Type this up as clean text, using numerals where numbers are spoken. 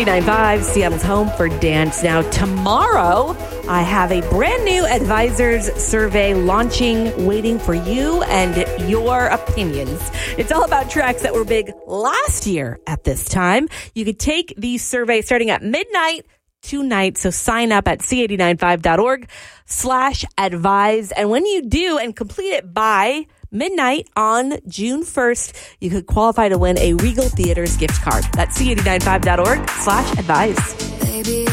C89.5, Seattle's home for dance. Now, tomorrow, I have a brand new advisors survey launching, waiting for you and your opinions. It's all about tracks that were big last year at this time. You could take the survey starting at midnight tonight. So sign up at c895.org/advise. And when you do and complete it by midnight on June 1st, you could qualify to win a Regal Theaters gift card. That's c895.org/advise. Baby,